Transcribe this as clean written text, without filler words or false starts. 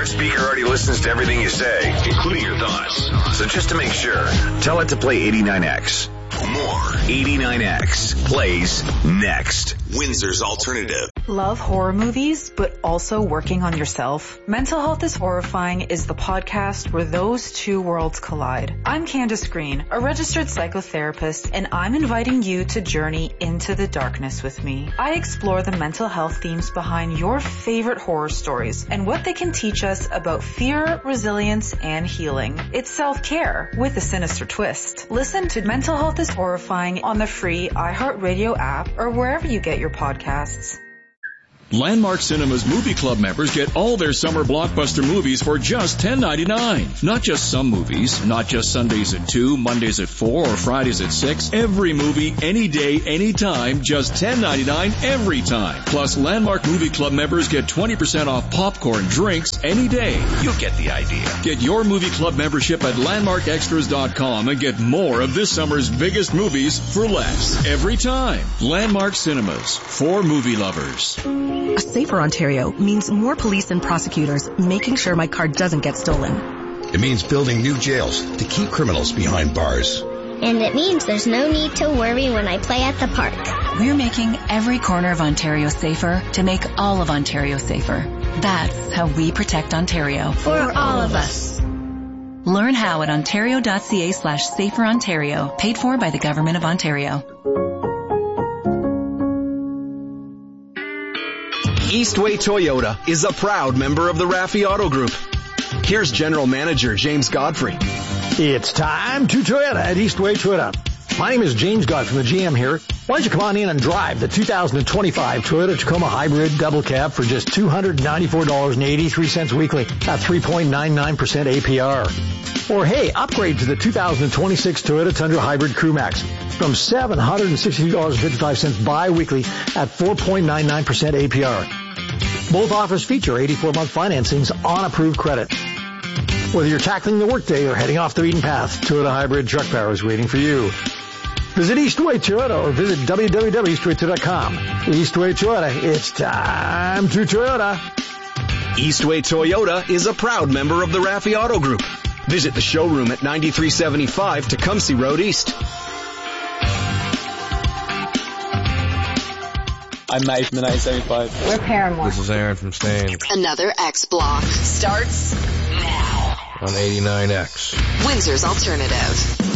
smart speaker already listens to everything you say, including your thoughts. So just to make sure, tell it to play 89X. More 89X plays next. Windsor's Alternative. Love horror movies, but also working on yourself? Mental Health is Horrifying is the podcast where those two worlds collide. I'm Candace Green, a registered psychotherapist, and I'm inviting you to journey into the darkness with me. I explore the mental health themes behind your favorite horror stories and what they can teach us about fear, resilience, and healing. It's self-care with a sinister twist. Listen to Mental Health is Horrifying on the free iHeartRadio app or wherever you get your podcasts. Landmark Cinemas Movie Club members get all their summer blockbuster movies for just $10.99. Not just some movies, not just Sundays at 2, Mondays at 4, or Fridays at 6. Every movie, any day, any time, just $10.99 every time. Plus, Landmark Movie Club members get 20% off popcorn, drinks, any day. You get the idea. Get your movie club membership at landmarkextras.com and get more of this summer's biggest movies for less. Every time. Landmark Cinemas, for movie lovers. A safer Ontario means more police and prosecutors making sure my car doesn't get stolen. It means building new jails to keep criminals behind bars. And it means there's no need to worry when I play at the park. We're making every corner of Ontario safer to make all of Ontario safer. That's how we protect Ontario. For all of us. Learn how at ontario.ca/saferontario, paid for by the Government of Ontario. Eastway Toyota is a proud member of the Raffi Auto Group. Here's General Manager James Godfrey. It's time to Toyota at Eastway Toyota. My name is James Godfrey from the GM here. Why don't you come on in and drive the 2025 Toyota Tacoma Hybrid Double Cab for just $294.83 weekly at 3.99% APR. Or hey, upgrade to the 2026 Toyota Tundra Hybrid Crew Max from $762.55 bi-weekly at 4.99% APR. Both offers feature 84-month financings on approved credit. Whether you're tackling the workday or heading off the beaten path, Toyota Hybrid Truck Power is waiting for you. Visit Eastway Toyota or visit www.eastwaytoyota.com. Eastway Toyota, it's time to Toyota. Eastway Toyota is a proud member of the Raffi Auto Group. Visit the showroom at 9375 Tecumseh Road East. I'm Mike from the 975. We're Paramore. This is Aaron from Stain. Another X Block starts now on 89X. Windsor's Alternative.